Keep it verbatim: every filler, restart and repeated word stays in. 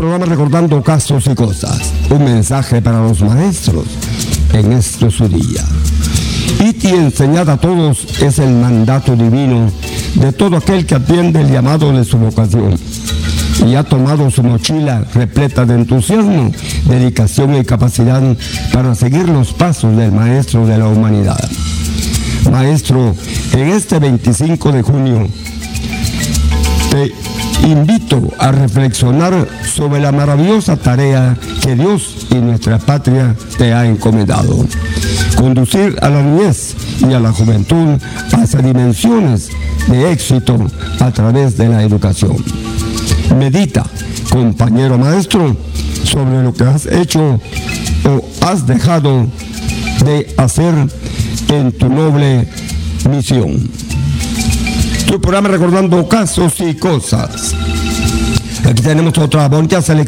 programa Recordando Casos y Cosas, un mensaje para los maestros en este su día. Id y enseñad a todos es el mandato divino de todo aquel que atiende el llamado de su vocación y ha tomado su mochila repleta de entusiasmo, dedicación y capacidad para seguir los pasos del maestro de la humanidad. Maestro, en este veinticinco de junio te invito a reflexionar sobre la maravillosa tarea que Dios y nuestra patria te ha encomendado. Conducir a la niñez y a la juventud hacia dimensiones de éxito a través de la educación. Medita, compañero maestro, sobre lo que has hecho o has dejado de hacer en tu noble misión. Tu programa Recordando Casos y Cosas. Aquí tenemos otra bonita selección.